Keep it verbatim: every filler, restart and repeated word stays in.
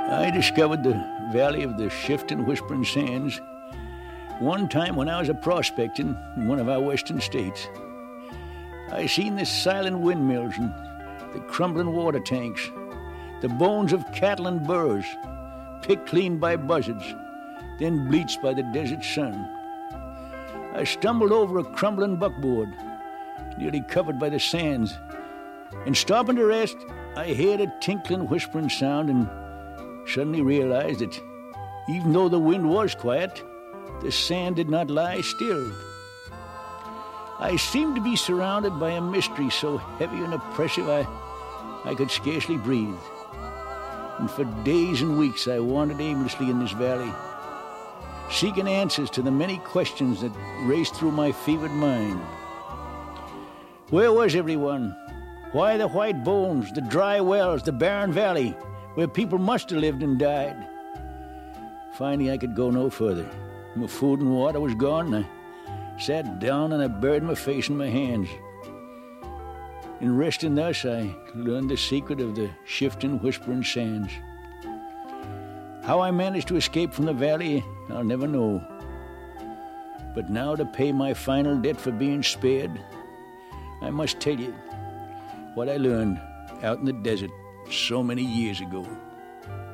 I discovered the valley of the Shifting Whispering Sands one time when I was a prospecting in one of our western states. I seen the silent windmills and the crumbling water tanks, the bones of cattle and burros, picked clean by buzzards, then bleached by the desert sun. I stumbled over a crumbling buckboard, nearly covered by the sands, and stopping to rest, I heard a tinkling, whispering sound and suddenly realized that even though the wind was quiet, the sand did not lie still. I seemed to be surrounded by a mystery so heavy and oppressive I, I could scarcely breathe. And for days and weeks I wandered aimlessly in this valley, seeking answers to the many questions that raced through my fevered mind. Where was everyone? Why the white bones, the dry wells, the barren valley, where people must have lived and died? Finally, I could go no further. My food and water was gone, and I sat down and I buried my face in my hands. In resting thus, I learned the secret of the shifting, whispering sands. How I managed to escape from the valley, I'll never know. But now, to pay my final debt for being spared, I must tell you what I learned out in the desert so many years ago.